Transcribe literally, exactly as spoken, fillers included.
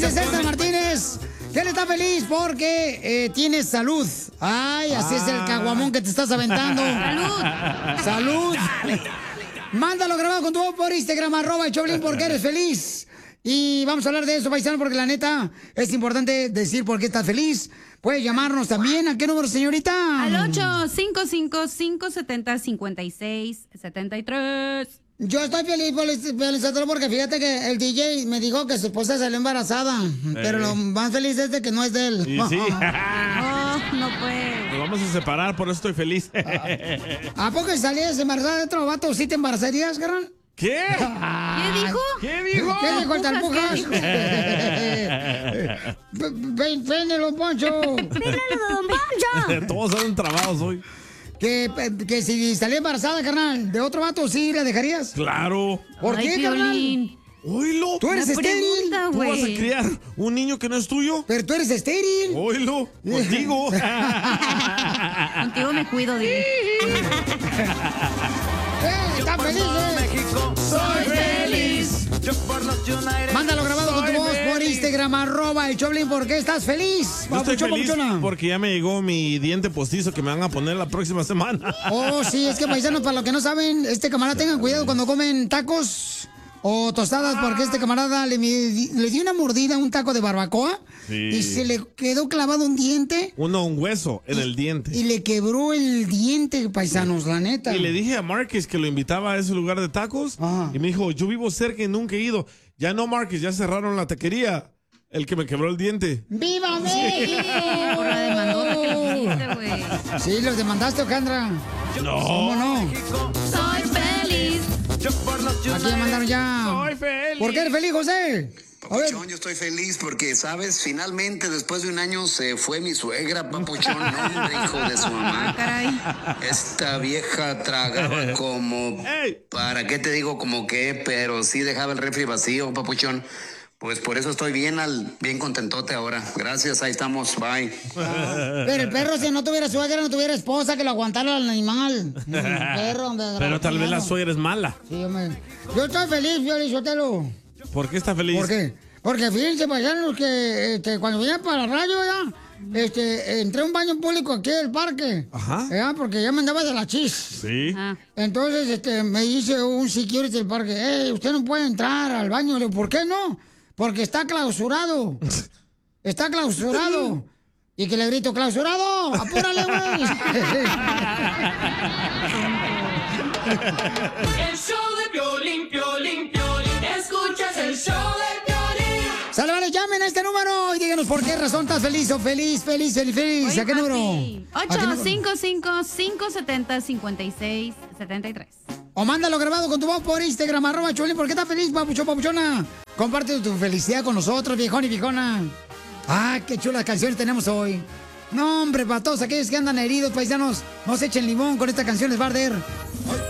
Dice César Martínez que él está feliz porque eh, tiene salud. Ay, así ah. es el caguamón que te estás aventando. ¡Salud! ¡Salud! Dale, dale. Mándalo grabado con tu voz por Instagram, arroba el Choplin, porque eres feliz. Y vamos a hablar de eso, paisano, porque la neta es importante decir por qué estás feliz. Puedes llamarnos también. ¿A qué número, señorita? Al ocho cinco cinco, cinco siete cero, cinco seis siete tres. Yo estoy feliz, Felicitero, porque fíjate que el D J me dijo que su esposa salió embarazada. Eh. Pero lo más feliz es de que no es de él. Sí, sí. Oh, no puede. Nos vamos a separar, por eso estoy feliz. ¿A poco salías embarazada de otro vato? ¿Sí te embarazarías, carnal? ¿Qué? ¿Qué dijo? ¿Qué dijo? ¿Qué dijo el Talpujas? ¡Pénelo, Poncho! ¡Pénelo, don Poncho! Todos son trabados hoy. Que, que si salía embarazada, carnal, de otro vato, ¿sí la dejarías? Claro. ¿Por Ay, qué, Piolín. carnal? Oílo. ¿Tú eres estéril? Pregunta, ¿Tú vas a criar un niño que no es tuyo? Pero tú eres estéril. Oílo. Contigo. Contigo me cuido, dile. ¡Eh, está feliz, eh! México, soy feliz. Yo por los United. Mándalo grabado con tu voz feliz. por Instagram, arroba el Choplin, ¿por qué estás feliz? Yo estoy Papuchón, feliz papuchona. porque ya me llegó mi diente postizo que me van a poner la próxima semana. Oh, sí, es que paisanos, para los que no saben, este camarada, tengan cuidado cuando comen tacos o tostadas, porque este camarada le, le dio una mordida a un taco de barbacoa Sí. y se le quedó clavado un diente. Uno, un hueso en el diente. Y le quebró el diente, paisanos, la neta. Y le dije a Marcus que lo invitaba a ese lugar de tacos. Ajá. Y me dijo, yo vivo cerca y nunca he ido. Ya no, Marcus, ya cerraron la taquería. El que me quebró el diente. ¡Viva México! Por la demandota que le hiciste, güey. Sí, los demandaste, Alejandra. No. ¿Cómo no? Soy feliz. Yo por los Aquí ya United. mandaron ya. Soy feliz. ¿Por qué eres feliz, José? A ver. Papuchón, yo estoy feliz porque, ¿sabes? Finalmente, después de un año, se fue mi suegra, Papuchón. No, hombre, hijo de su mamá. Caray. Esta vieja tragaba como... Ey. ¿Para qué te digo como qué? Pero sí dejaba el refri vacío, Papuchón. Pues por eso estoy bien al bien contentote ahora. Gracias, ahí estamos, bye. Pero el perro, si no tuviera suegra, no tuviera esposa que lo aguantara al animal. El perro, hombre, Pero tal vez la desgraciado. suegra es mala. Sí, hombre. Yo estoy feliz, Piolín. ¿Por qué está feliz? ¿Por qué? Porque fíjense, paisanos, que este, cuando vine para la radio ya, este, entré a un baño público aquí del parque. Ajá. ¿Ya? Porque ya me andaba de la chis. Sí. Ah. Entonces, este, me dice un security del parque, hey, usted no puede entrar al baño. Le digo, ¿por qué no? Porque está clausurado. Está clausurado. Y que le grito, ¡clausurado! ¡Apúrale, güey! El show de Piolín, Piolín, Piolín. Escuchas el show de Piolín. Sale, vale, llamen a este número y díganos por qué razón estás feliz o feliz, feliz, feliz, feliz. Oye, ¿A qué número? papi. ¿A qué ocho número? cinco cinco, cinco siete cero, cinco seis siete tres. O mándalo grabado con tu voz por Instagram, arroba Choplin, ¿por qué estás feliz, papuchón, papuchona? Comparte tu felicidad con nosotros, viejón y viejona. Ah, qué chulas canciones tenemos hoy. No, hombre, para todos aquellos que andan heridos, paisanos, no se echen limón con estas canciones, Barder.